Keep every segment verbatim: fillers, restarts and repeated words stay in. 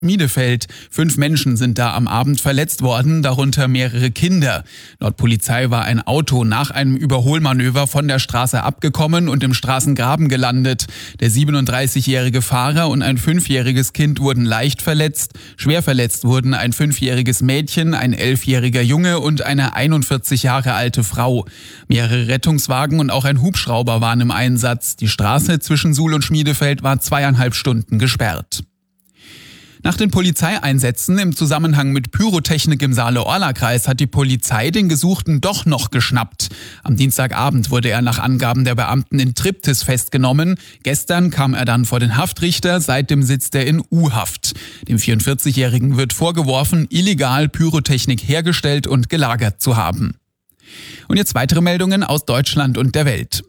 Schmiedefeld. Fünf Menschen sind da am Abend verletzt worden, darunter mehrere Kinder. Laut Polizei war ein Auto nach einem Überholmanöver von der Straße abgekommen und im Straßengraben gelandet. Der siebenunddreißigjährige Fahrer und ein fünfjähriges Kind wurden leicht verletzt. Schwer verletzt wurden ein fünfjähriges Mädchen, ein elfjähriger Junge und eine einundvierzig Jahre alte Frau. Mehrere Rettungswagen und auch ein Hubschrauber waren im Einsatz. Die Straße zwischen Suhl und Schmiedefeld war zweieinhalb Stunden gesperrt. Nach den Polizeieinsätzen im Zusammenhang mit Pyrotechnik im Saale-Orla-Kreis hat die Polizei den Gesuchten doch noch geschnappt. Am Dienstagabend wurde er nach Angaben der Beamten in Triptis festgenommen. Gestern kam er dann vor den Haftrichter, seitdem sitzt er in U-Haft. Dem vierundvierzigjährigen wird vorgeworfen, illegal Pyrotechnik hergestellt und gelagert zu haben. Und jetzt weitere Meldungen aus Deutschland und der Welt.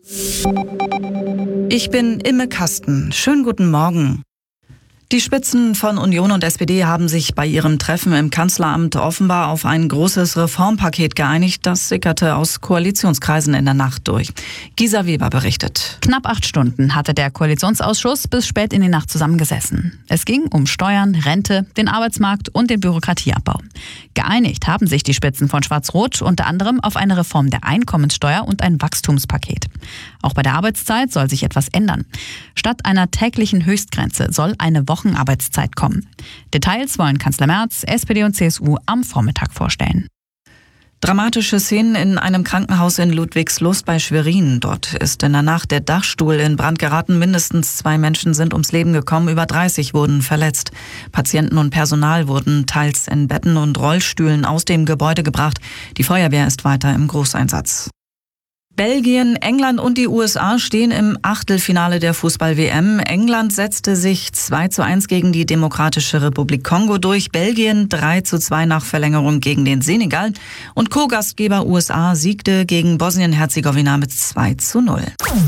Ich bin Imme Kasten. Schönen guten Morgen. Die Spitzen von Union und S P D haben sich bei ihrem Treffen im Kanzleramt offenbar auf ein großes Reformpaket geeinigt. Das sickerte aus Koalitionskreisen in der Nacht durch. Gisa Weber berichtet. Knapp acht Stunden hatte der Koalitionsausschuss bis spät in die Nacht zusammengesessen. Es ging um Steuern, Rente, den Arbeitsmarkt und den Bürokratieabbau. Geeinigt haben sich die Spitzen von Schwarz-Rot unter anderem auf eine Reform der Einkommenssteuer und ein Wachstumspaket. Auch bei der Arbeitszeit soll sich etwas ändern. Statt einer täglichen Höchstgrenze soll eine Wochenarbeitszeit kommen. Details wollen Kanzler Merz, S P D und C S U am Vormittag vorstellen. Dramatische Szenen in einem Krankenhaus in Ludwigslust bei Schwerin. Dort ist in der Nacht der Dachstuhl in Brand geraten. Mindestens zwei Menschen sind ums Leben gekommen, über dreißig wurden verletzt. Patienten und Personal wurden teils in Betten und Rollstühlen aus dem Gebäude gebracht. Die Feuerwehr ist weiter im Großeinsatz. Belgien, England und die U S A stehen im Achtelfinale der Fußball-W M. England setzte sich zwei zu eins gegen die Demokratische Republik Kongo durch, Belgien drei zu zwei nach Verlängerung gegen den Senegal und Co-Gastgeber U S A siegte gegen Bosnien-Herzegowina mit zwei zu null.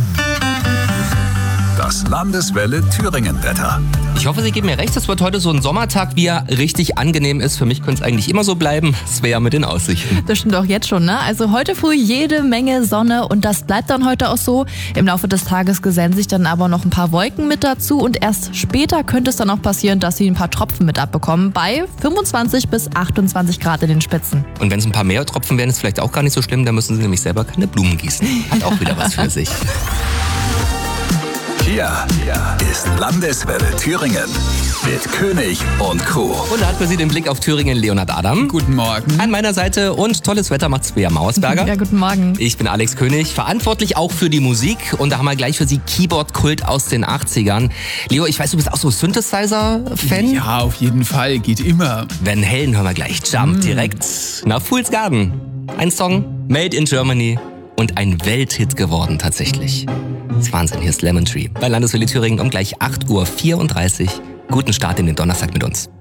Das Landeswelle Thüringen-Wetter. Ich hoffe, Sie geben mir recht, es wird heute so ein Sommertag, wie er richtig angenehm ist. Für mich könnte es eigentlich immer so bleiben. Das wäre ja mit den Aussichten. Das stimmt auch jetzt schon, ne? Also heute früh jede Menge Sonne und das bleibt dann heute auch so. Im Laufe des Tages gesellen sich dann aber noch ein paar Wolken mit dazu und erst später könnte es dann auch passieren, dass Sie ein paar Tropfen mit abbekommen. Bei fünfundzwanzig bis achtundzwanzig Grad in den Spitzen. Und wenn es ein paar mehr Tropfen wären, ist vielleicht auch gar nicht so schlimm. Da müssen Sie nämlich selber keine Blumen gießen. Hat auch wieder was für sich. Hier ist Landeswelle Thüringen mit König und Co. Und da hat für Sie den Blick auf Thüringen Leonhard Adam. Guten Morgen. An meiner Seite und tolles Wetter macht Svea Mauersberger. Ja, guten Morgen. Ich bin Alex König, verantwortlich auch für die Musik. Und da haben wir gleich für Sie Keyboard-Kult aus den achtzigern. Leo, ich weiß, du bist auch so Synthesizer-Fan? Ja, auf jeden Fall. Geht immer. Van Halen hören wir gleich. Jump mm. direkt nach Fool's Garden. Ein Song, made in Germany. Und ein Welthit geworden tatsächlich. Das ist Wahnsinn, hier ist Lemon Tree. Bei Landeswelle Thüringen um gleich acht Uhr vierunddreißig. Guten Start in den Donnerstag mit uns.